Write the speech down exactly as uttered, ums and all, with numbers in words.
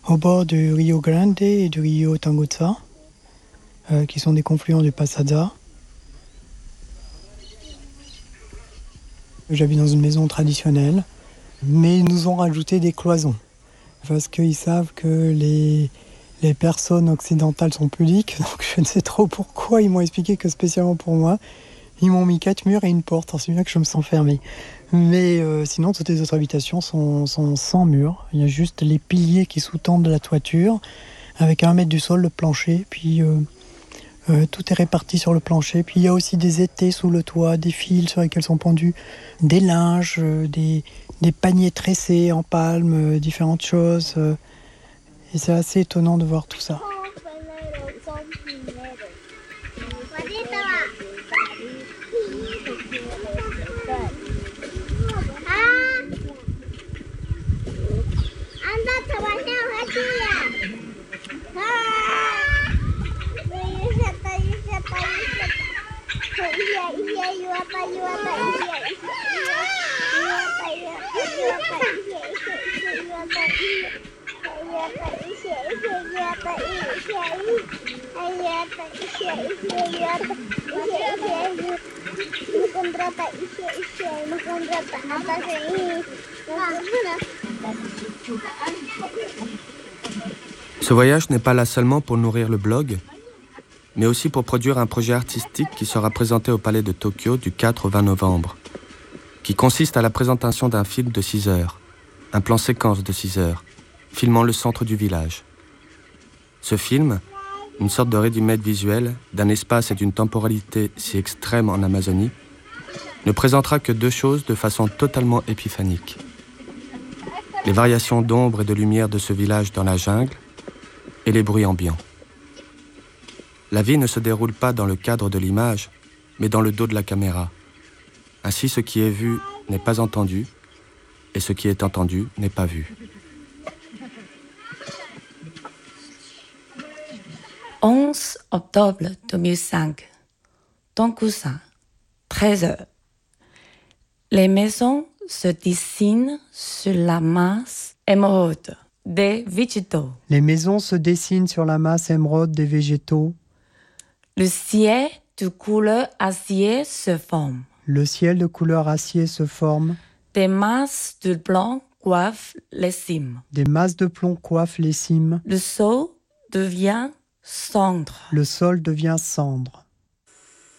au bord du Rio Grande et du Rio Tangutsa, euh, qui sont des confluents du Pasaza. J'habite dans une maison traditionnelle, mais ils nous ont rajouté des cloisons, parce qu'ils savent que les, les personnes occidentales sont pudiques, donc je ne sais trop pourquoi, ils m'ont expliqué que spécialement pour moi, ils m'ont mis quatre murs et une porte, alors c'est bien que je me sens fermé. Mais euh, sinon, toutes les autres habitations sont, sont sans murs. Il y a juste les piliers qui sous-tendent la toiture, avec un mètre du sol, le plancher. Puis euh, euh, tout est réparti sur le plancher. Puis il y a aussi des étais sous le toit, des fils sur lesquels sont pendus des linges, euh, des, des paniers tressés en palme, euh, différentes choses. Euh, et c'est assez étonnant de voir tout ça. Ce voyage n'est pas là seulement pour nourrir le blog, mais aussi pour produire un projet artistique qui sera présenté au Palais de Tokyo du quatre au vingt novembre, qui consiste à la présentation d'un film de six heures, un plan séquence de six heures, filmant le centre du village. Ce film, une sorte de ready-made visuel d'un espace et d'une temporalité si extrême en Amazonie, ne présentera que deux choses de façon totalement épiphanique. Les variations d'ombre et de lumière de ce village dans la jungle et les bruits ambiants. La vie ne se déroule pas dans le cadre de l'image, mais dans le dos de la caméra. Ainsi, ce qui est vu n'est pas entendu, et ce qui est entendu n'est pas vu. onze octobre deux mille cinq, Tangutsa, treize heures. Les maisons se dessinent sur la masse émeraude des végétaux. Les maisons se dessinent sur la masse émeraude des végétaux. Le ciel de couleur acier se forme. Le ciel de couleur acier se forme. Des masses de blanc coiffent les cimes. Des masses de plomb coiffent les cimes. Le sol devient cendre. Le sol devient cendre.